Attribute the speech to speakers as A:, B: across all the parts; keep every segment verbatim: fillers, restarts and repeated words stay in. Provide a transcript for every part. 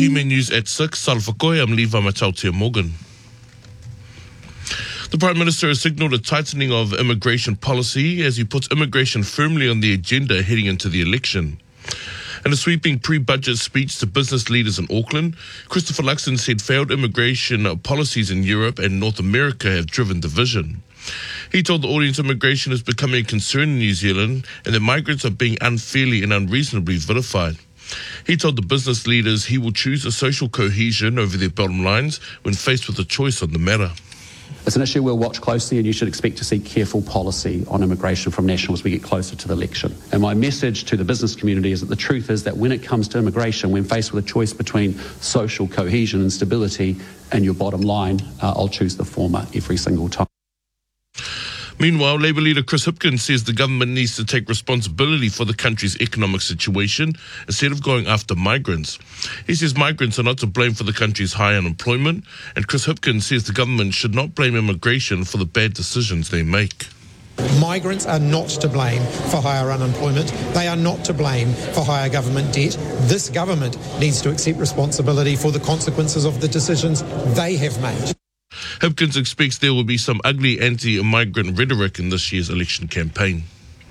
A: P M A News at six, Salwhakoi, I'm Levi Matautia Morgan. The Prime Minister has signalled a tightening of immigration policy as he puts immigration firmly on the agenda heading into the election. In a sweeping pre-budget speech to business leaders in Auckland, Christopher Luxon said failed immigration policies in Europe and North America have driven division. He told the audience immigration is becoming a concern in New Zealand and that migrants are being unfairly and unreasonably vilified. He told the business leaders he will choose a social cohesion over their bottom lines when faced with a choice on the matter.
B: It's an issue we'll watch closely, and you should expect to see careful policy on immigration from National as we get closer to the election. And my message to the business community is that the truth is that when it comes to immigration, when faced with a choice between social cohesion and stability and your bottom line, uh, I'll choose the former every single time.
A: Meanwhile, Labour leader Chris Hipkins says the government needs to take responsibility for the country's economic situation instead of going after migrants. He says migrants are not to blame for the country's high unemployment, and Chris Hipkins says the government should not blame immigration for the bad decisions they make.
C: Migrants are not to blame for higher unemployment. They are not to blame for higher government debt. This government needs to accept responsibility for the consequences of the decisions they have made.
A: Hipkins expects there will be some ugly anti-migrant rhetoric in this year's election campaign.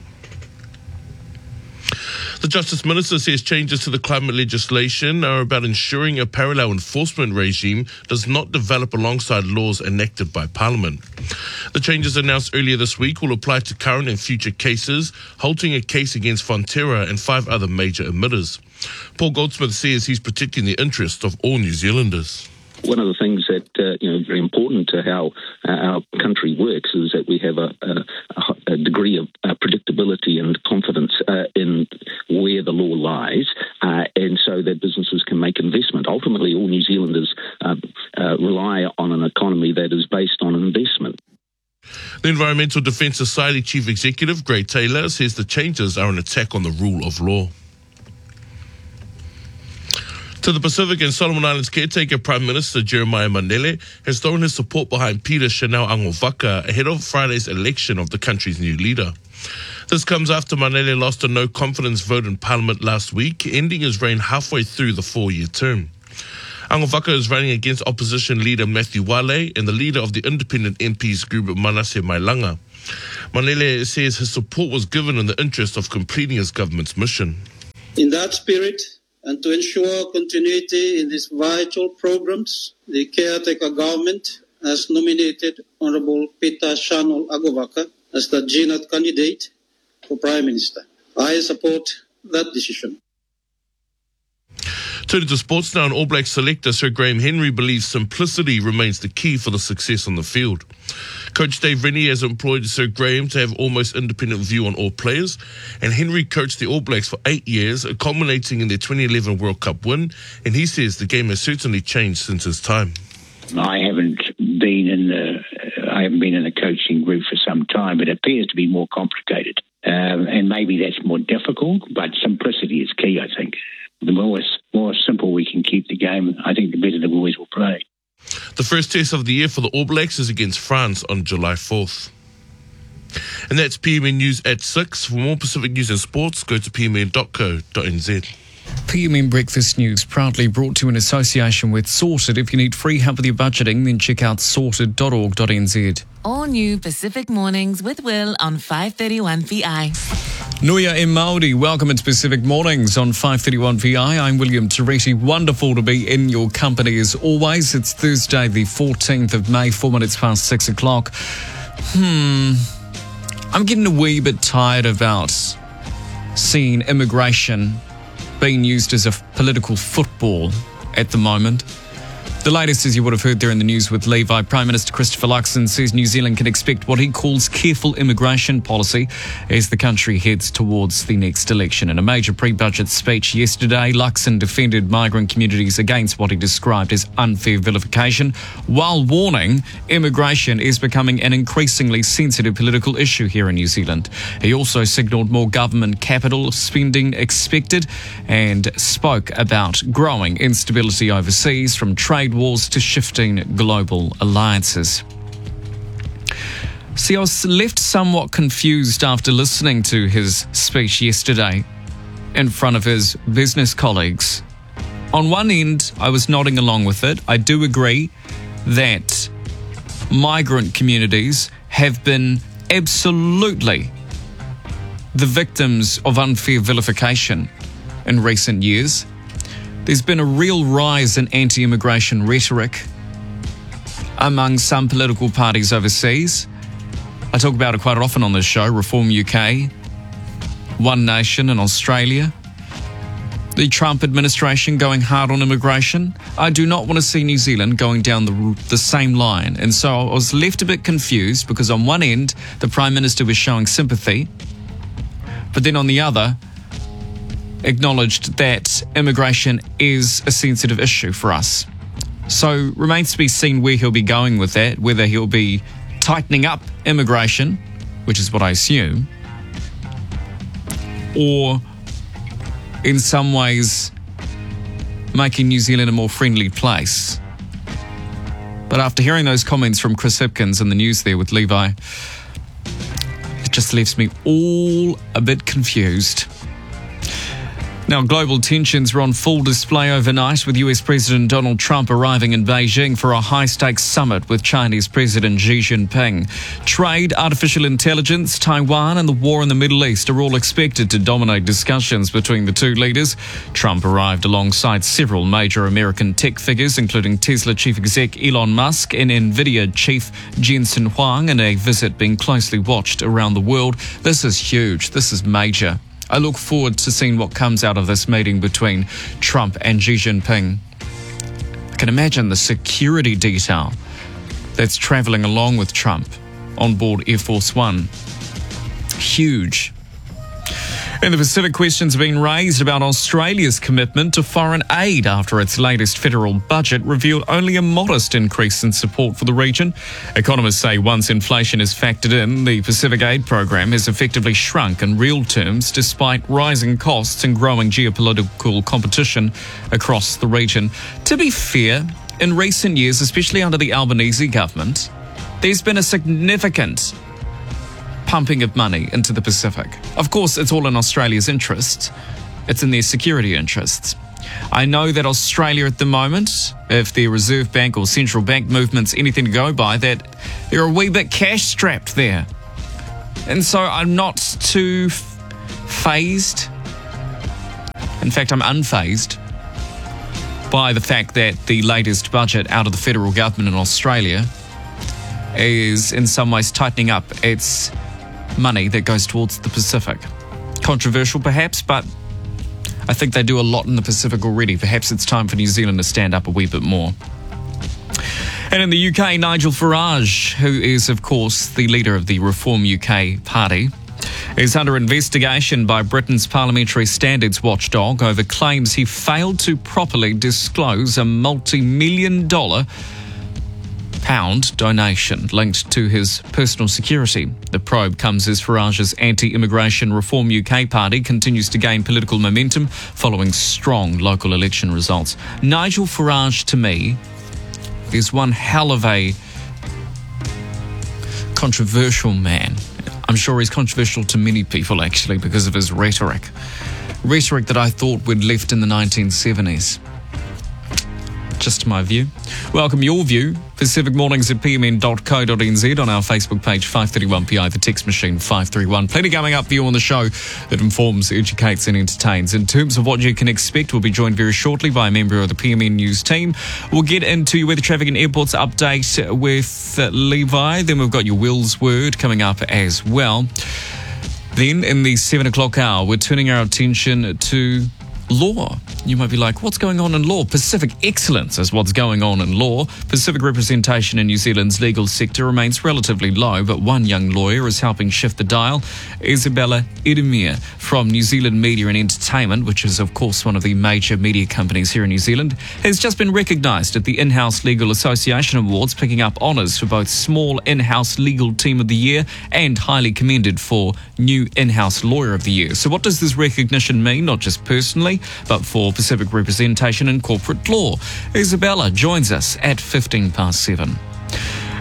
A: The Justice Minister says changes to the climate legislation are about ensuring a parallel enforcement regime does not develop alongside laws enacted by Parliament. The changes announced earlier this week will apply to current and future cases, halting a case against Fonterra and five other major emitters. Paul Goldsmith says he's protecting the interests of all New Zealanders.
D: One of the things that uh, you know is very important to how uh, our country works is that we have a, a, a degree of uh, predictability and confidence uh, in where the law lies, uh, and so that businesses can make investment. Ultimately, all New Zealanders uh, uh, rely on an economy that is based on investment.
A: The Environmental Defence Society Chief Executive, Greg Taylor, says the changes are an attack on the rule of law. To the Pacific and Solomon Islands caretaker Prime Minister Jeremiah Manele has thrown his support behind Peter Chanel Angovaka ahead of Friday's election of the country's new leader. This comes after Manele lost a no-confidence vote in Parliament last week, ending his reign halfway through the four-year term. Angovaka is running against opposition leader Matthew Wale and the leader of the independent M Ps group Manasseh Mailanga. Manele says his support was given in the interest of completing his government's mission.
E: In that spirit, and to ensure continuity in these vital programs, the caretaker government has nominated Honourable Peter Chanel Angovaka as the G N A T candidate for Prime Minister. I support that decision.
A: Turning to sports now, an All Black selector Sir Graham Henry believes simplicity remains the key for the success on the field. Coach Dave Rennie has employed Sir Graham to have almost independent view on all players, and Henry coached the All Blacks for eight years, culminating in their twenty eleven World Cup win, and he says the game has certainly changed since his time.
F: I haven't been in the I haven't been in the coaching group for some time, but it appears to be more complicated, um, and maybe that's more difficult. But simplicity is key, I think. The more more simple we can keep the game, I think the better the boys will play.
A: The first test of the year for the All Blacks is against France on July fourth. And that's P M N News at six. For more Pacific news and sports, go to p m n dot co dot n z.
G: P M N Breakfast News, proudly brought to you in association with Sorted. If you need free help with your budgeting, then check out sorted dot org dot n z.
H: All new Pacific Mornings with Will on five thirty-one V I.
G: Nuia e Māori, welcome to Pacific Mornings on five thirty-one V I. I'm William Tereti. Wonderful to be in your company as always. It's Thursday the fourteenth of May, four minutes past six o'clock. Hmm, I'm getting a wee bit tired about seeing immigration being used as a political football at the moment. The latest, as you would have heard there in the news with Levi, Prime Minister Christopher Luxon says New Zealand can expect what he calls careful immigration policy as the country heads towards the next election. In a major pre-budget speech yesterday, Luxon defended migrant communities against what he described as unfair vilification, while warning immigration is becoming an increasingly sensitive political issue here in New Zealand. He also signalled more government capital spending expected and spoke about growing instability overseas, from trade wars to shifting global alliances. See, I was left somewhat confused after listening to his speech yesterday in front of his business colleagues. on one end, I was nodding along with it. I do agree that migrant communities have been absolutely the victims of unfair vilification in recent years. There's been a real rise in anti-immigration rhetoric among some political parties overseas. I talk about it quite often on this show. Reform U K, One Nation in Australia, the Trump administration going hard on immigration. I do not want to see New Zealand going down the, the same line. And so I was left a bit confused because on one end, the Prime Minister was showing sympathy, but then on the other, acknowledged that immigration is a sensitive issue for us. So remains to be seen where he'll be going with that, whether he'll be tightening up immigration, which is what I assume, or in some ways making New Zealand a more friendly place. But after hearing those comments from Chris Hipkins in the news there with Levi, it just leaves me all a bit confused. Now, global tensions were on full display overnight with U S President Donald Trump arriving in Beijing for a high-stakes summit with Chinese President Xi Jinping. Trade, artificial intelligence, Taiwan and the war in the Middle East are all expected to dominate discussions between the two leaders. Trump arrived alongside several major American tech figures, including Tesla chief exec Elon Musk and NVIDIA chief Jensen Huang, in a visit being closely watched around the world. This is huge. This is major. I look forward to seeing what comes out of this meeting between Trump and Xi Jinping. I can imagine the security detail that's travelling along with Trump on board Air Force One. Huge. In the Pacific, questions are being raised about Australia's commitment to foreign aid after its latest federal budget revealed only a modest increase in support for the region. Economists say once inflation is factored in, the Pacific Aid program has effectively shrunk in real terms despite rising costs and growing geopolitical competition across the region. To be fair, in recent years, especially under the Albanese government, there's been a significant pumping of money into the Pacific. Of course, it's all in Australia's interests. It's in their security interests. I know that Australia at the moment, if their Reserve Bank or central bank movement's anything to go by, that they're a wee bit cash strapped there. And so I'm not too phased. In fact, I'm unfazed by the fact that the latest budget out of the federal government in Australia is in some ways tightening up its money that goes towards the Pacific. Controversial perhaps, but I think they do a lot in the Pacific already. Perhaps it's time for New Zealand to stand up a wee bit more. And in the U K, Nigel Farage, who is of course the leader of the Reform U K party, is under investigation by Britain's parliamentary standards watchdog over claims he failed to properly disclose a multi-million dollar pound donation linked to his personal security. The probe comes as Farage's anti-immigration Reform U K party continues to gain political momentum following strong local election results. Nigel Farage, to me, is one hell of a controversial man. I'm sure he's controversial to many people, actually, because of his rhetoric. Rhetoric that I thought we'd left in the nineteen seventies. Just my view. Welcome your view. Pacific Mornings at p m n dot co dot n z, on our Facebook page five thirty-one P I, the text machine five three one. Plenty coming up for you on the show that informs, educates and entertains. In terms of what you can expect, we'll be joined very shortly by a member of the P M N News team. We'll get into your weather, traffic and airports update with uh, Levi. Then we've got your Will's Word coming up as well. Then in the seven o'clock hour, we're turning our attention to law. You might be like, what's going on in law? Pacific excellence is what's going on in law. Pacific representation in New Zealand's legal sector remains relatively low, but one young lawyer is helping shift the dial. Isabella Edemir from New Zealand Media and Entertainment, which is of course one of the major media companies here in New Zealand, has just been recognised at the In-House Legal Association Awards, picking up honours for both Small In-House Legal Team of the Year and highly commended for New In-House Lawyer of the Year. So what does this recognition mean, not just personally, but for Pacific representation in corporate law? Isabella joins us at fifteen past seven.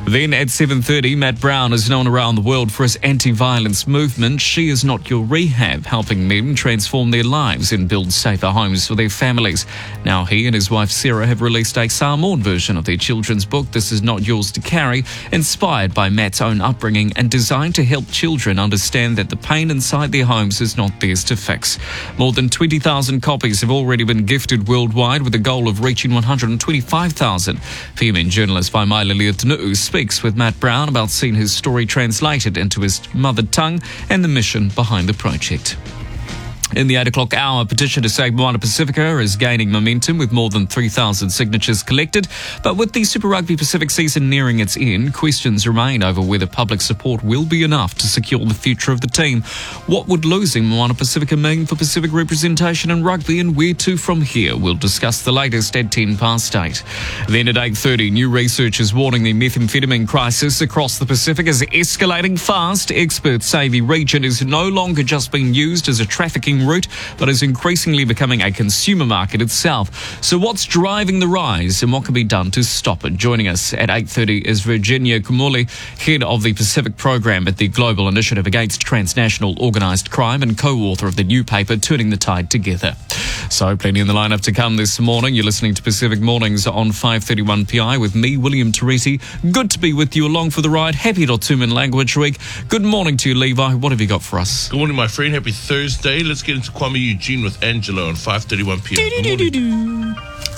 G: Then at seven thirty, Matt Brown is known around the world for his anti-violence movement. She Is Not Your Rehab, helping men transform their lives and build safer homes for their families. Now he and his wife Sarah have released a Samoan version of their children's book, This Is Not Yours to Carry, inspired by Matt's own upbringing and designed to help children understand that the pain inside their homes is not theirs to fix. More than twenty thousand copies have already been gifted worldwide, with a goal of reaching one hundred twenty-five thousand. P M N journalist Vaimaila Leotunuu speaks with Matt Brown about seeing his story translated into his mother tongue and the mission behind the project. In the eight o'clock hour, petition to save Moana Pacifica is gaining momentum with more than three thousand signatures collected. But with the Super Rugby Pacific season nearing its end, questions remain over whether public support will be enough to secure the future of the team. What would losing Moana Pacifica mean for Pacific representation in rugby, and where to from here? We'll discuss the latest at ten past eight. Then at eight thirty, new research is warning the methamphetamine crisis across the Pacific is escalating fast. Experts say the region is no longer just being used as a trafficking route, but is increasingly becoming a consumer market itself. So what's driving the rise and what can be done to stop it? Joining us at eight thirty is Virginia Kumuli, head of the Pacific Program at the Global Initiative Against Transnational Organised Crime and co-author of the new paper, Turning the Tide Together. So plenty in the lineup to come this morning. You're listening to Pacific Mornings on five thirty-one P I with me, William Teresi. Good to be with you along for the ride. Happy Rotuman Language Week. Good morning to you, Levi. What have you got for us?
A: Good morning, my friend. Happy Thursday. Let's get into Kwame Eugene with Angela on five thirty-one P M. Good morning.